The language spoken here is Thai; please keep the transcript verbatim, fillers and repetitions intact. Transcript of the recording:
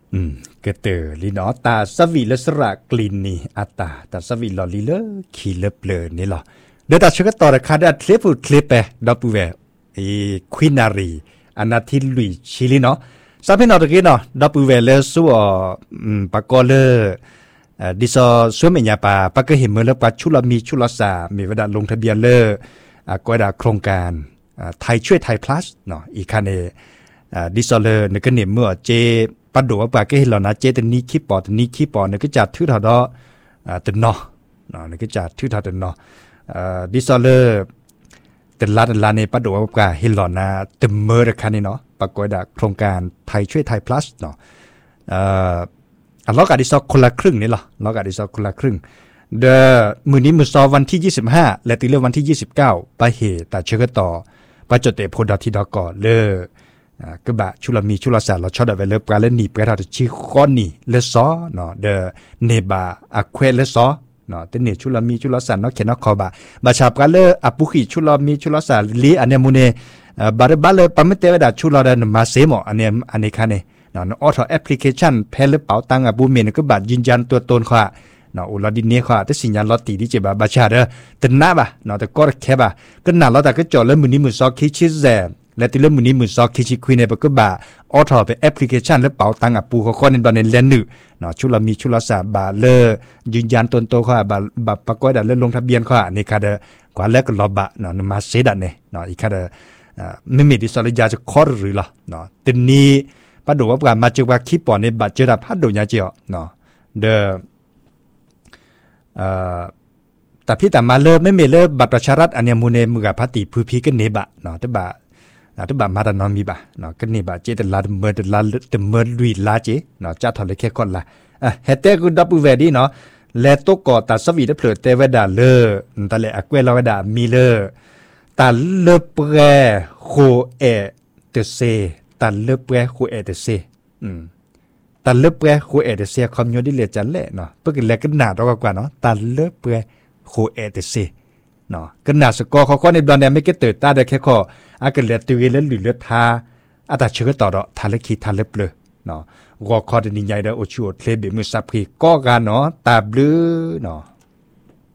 อืมก็เตอลีเนาะตาสวีเลสระกลินนี่อาตาตาสวีลอลีเลคีเลเปลนี่หรอเดตาชกตอระคาดาทเลฟูทเลเปดอปูเวอีควินารีอนาทิลุยชิลีเนาะซาเพนอตะกี้เนาะดอปูเวเลซัวอืมปากอเลเอ่อดิซอซัวเมญาปาปากะเห็นเมเลปาชุลมีชุลสามีเวลาลงทะเบียนเลอ่ากอยดาโครงการอ่าไทยช่วยไทย plus เนาะอีคันเนอ่าดิซอเลนึกเนเมื่อเจปัดโดว่าปากก็เห็นแล้วนะเจตนี้ขี้ปอตนี้ขี้ปอนึกจัดทื่อถอดอ่าตนเนาะเนาะนึกจัดทื่อถอดตนเนาะอ่าดิซอเลแต่ละแต่ละในปัดโดว่าปากเห็นแล้วนะเต็มเมื่อคันนี้เนาะปากกอยดาโครงการไทยช่วยไทย plus เนาะเอ่ออ่ะล็อกอะดิซอคนละครึ่งนี่เหรอล็อกอะดิซอคนละครึ่งเดอมื้อนี้มื้อซอวันที่ยี่สิบห้าและตีเรื่องวันที่ยี่สิบเก้าไปเหตุตาเชกต่อไปจดเตโพดาทีดอกอเลอ่ากะบะชุลมีชุลสาเราชอดเวลปกาเลนีปกาทชิคอนี่เลซอเนาะเดเนบาอะเควเลซอเนาะเตเนชุลมีชุลสาเนาะเขนคอบะบาชาปกาเลอะปุขิชุลมีชุลสาลีอันเนมุเนบาร์บาเลปามเตเวดาชุลดานมาเซโมอันเนอันเนคาเนเนาะออโต้แอปพลิเคชันเพลเป๋าตังอะบูเมนก็บัดยืนยันตัวตนค่ะเนาะอุลาดินเนี่ยค่ะแต่สัญญาณลอตตีที่จะบาบาชาเด้อแต่หน้าบ่ะเนาะแต่ก็แค่บ่ะก็หน้าเราแต่ก็จอดแล้วมื้อนี้มื้อซอคิชิแซและที่เรื่องมือนี้มือซอกคิชิคุยในปก็บ่าออทอเป็นแอปพลิเคชันและเป๋าตังอ่ะปูเขาข้อในตอนในเลนนึเนาะชุลมีชุลสาบาเลอยืนยันตนโตเขาบาบาปก้อยดันเรื่องลงทะเบียนเขาอ่ะนี่ค่ะเด้อกว่าแล้วก็รอบะเนาะมาเสดันเนี่ยเนาะอีกค่ะเด้ออ่าไม่มีดิสอลยาจะคอหรือล่ะเนาะทีนี้ปัดดูว่าการมาจากว่าคิปปอนในบัตรเจอพัดดูยาเจียวเนาะเด้อเอ่อแต่พี่แต่มาเลิกไม่มีเลิกบัตรประชารัฐอันเนี้ยมูเนมือกับพัติพื้นพีกันเนบะเนาะแต่บะนะทุกบามาดานอมีบะเนาะก็นี่บะเจตลาดเมื่อตลาดเตเมื่อลุยลาเจเนาะจัดทอเลยแค่คนละอ่ะเฮเตกูดับเวดีเนาะและตกก่อตัดสวีได้เผลอเตเวดาเลอตะเลอะเกวลาเวดามีเลอตาเลเปรโคเอเตเซตาเลเปรโคเอเตเซอืมตาเลเปรโคเอเตเซคอมโยดิเลจันแหละเนาะเพื่อกินแลกันหนาดกว่าเนาะตาเลเปรโคเอเตเซเนาะกันหนาสกอเขาก็ในบลอนแดนไม่เกตเตอร์ตาได้แค่ข้ออากันเลือดตัวเลือดหรือเลือดทาอาตาเชื่อต่อดอกทาเล็กขีทาเล็บเลยเนาะวอคอร์ดนิยายได้โอชิโอเทเลบิมือสับพีก็กันเนาะตาบลือเนาะ